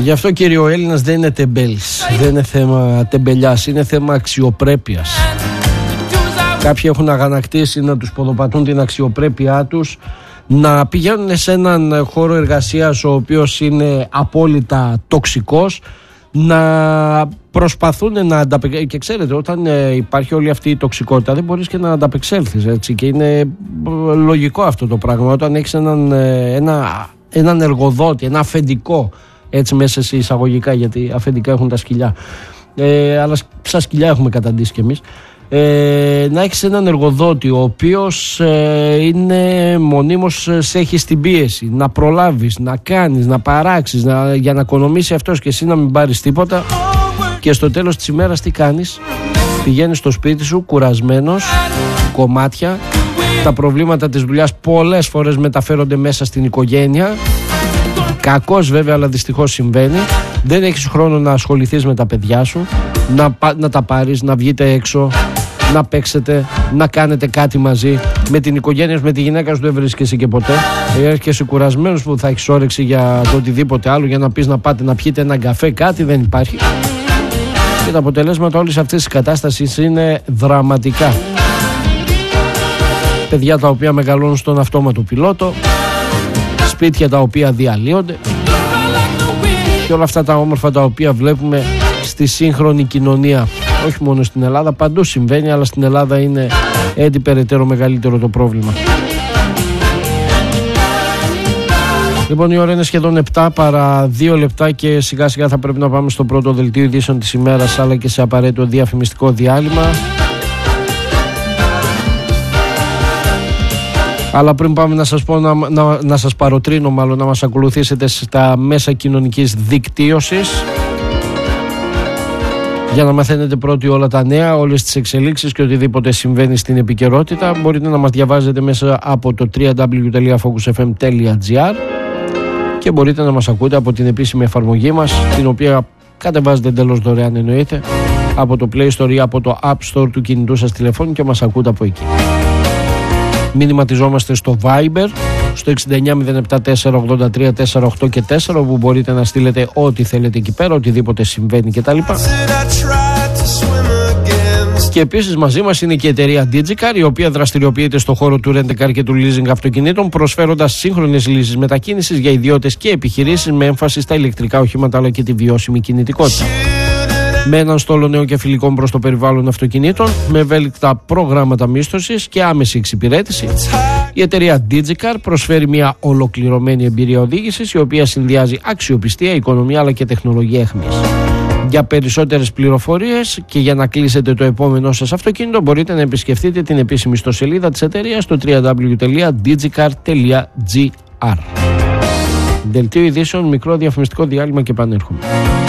Γι' αυτό, κύριε, ο Έλληνας δεν είναι τεμπέλης. Δεν είναι θέμα τεμπελιάς, είναι θέμα αξιοπρέπειας. Κάποιοι έχουν αγανακτήσει να τους ποδοπατούν την αξιοπρέπειά τους, να πηγαίνουν σε έναν χώρο εργασίας ο οποίος είναι απόλυτα τοξικός, να προσπαθούν να ανταπεξέλθουν. Και ξέρετε, όταν υπάρχει όλη αυτή η τοξικότητα, δεν μπορείς και να ανταπεξέλθεις, έτσι. Και είναι λογικό αυτό το πράγμα. Όταν έχεις έναν εργοδότη, ένα αφεντικό, έτσι μέσα σε εισαγωγικά, γιατί αφεντικά έχουν τα σκυλιά, αλλά σαν σκυλιά έχουμε καταντήσει κι εμείς. Να έχεις έναν εργοδότη ο οποίος είναι μονίμως σε έχει στην πίεση, να προλάβεις, να κάνεις, να παράξεις, για να οικονομήσει αυτός και εσύ να μην πάρεις τίποτα, και στο τέλος της ημέρας τι κάνεις? Πηγαίνεις στο σπίτι σου κουρασμένος, κομμάτια, τα προβλήματα της δουλειάς πολλές φορές μεταφέρονται μέσα στην οικογένεια, κακώς βέβαια, αλλά δυστυχώς συμβαίνει. Δεν έχεις χρόνο να ασχοληθείς με τα παιδιά σου, να τα πάρεις, να βγείτε έξω, να παίξετε, να κάνετε κάτι μαζί με την οικογένεια σου, με τη γυναίκα σου. Δεν βρίσκεσαι και ποτέ. Έρχεσαι κουρασμένος που θα έχεις όρεξη για το οτιδήποτε άλλο, για να πεις να πάτε να πιείτε έναν καφέ, κάτι δεν υπάρχει. Και τα αποτελέσματα όλης αυτής της κατάστασης είναι δραματικά. Παιδιά τα οποία μεγαλώνουν στον αυτόματο πιλότο, σπίτια τα οποία διαλύονται και όλα αυτά τα όμορφα τα οποία βλέπουμε στη σύγχρονη κοινωνία. Όχι μόνο στην Ελλάδα, παντού συμβαίνει, αλλά στην Ελλάδα είναι έτσι περαιτέρω μεγαλύτερο το πρόβλημα. Λοιπόν, η ώρα είναι σχεδόν 7 παρά 2 λεπτά και σιγά σιγά θα πρέπει να πάμε στο πρώτο δελτίο ειδήσεων της ημέρας, αλλά και σε απαραίτητο διαφημιστικό διάλειμμα. Αλλά πριν πάμε να σας πω, να σας παροτρύνω μάλλον να μας ακολουθήσετε στα μέσα κοινωνικής δικτύωσης για να μαθαίνετε πρώτοι όλα τα νέα, όλες τις εξελίξεις και οτιδήποτε συμβαίνει στην επικαιρότητα. Μπορείτε να μας διαβάζετε μέσα από το www.focusfm.gr και μπορείτε να μας ακούτε από την επίσημη εφαρμογή μας, την οποία κατεβάζετε εντελώς δωρεάν, εννοείται, από το Play Store ή από το App Store του κινητού σας τηλεφώνου και μας ακούτε από εκεί. Μηνυματιζόμαστε στο Viber στο 6907483484 και 4, όπου μπορείτε να στείλετε ό,τι θέλετε εκεί πέρα, οτιδήποτε συμβαίνει κτλ. Και επίσης μαζί μας είναι και η εταιρεία DigiCar, η οποία δραστηριοποιείται στο χώρο του rent-a-car και του leasing αυτοκινήτων, προσφέροντας σύγχρονες λύσεις μετακίνησης για ιδιώτες και επιχειρήσεις με έμφαση στα ηλεκτρικά οχήματα αλλά και τη βιώσιμη κινητικότητα. Με έναν στόλο νέων και φιλικών προς το περιβάλλον αυτοκινήτων, με ευέλικτα προγράμματα μίσθωσης και άμεση εξυπηρέτηση, η εταιρεία DigiCar προσφέρει μια ολοκληρωμένη εμπειρία οδήγησης, η οποία συνδυάζει αξιοπιστία, οικονομία αλλά και τεχνολογία αιχμής. Για περισσότερες πληροφορίες και για να κλείσετε το επόμενό σας αυτοκίνητο, μπορείτε να επισκεφτείτε την επίσημη ιστοσελίδα της εταιρείας στο www.digicar.gr. Δελτίο ειδήσεων, μικρό διαφημιστικό διάλειμμα και επανέρχομαι.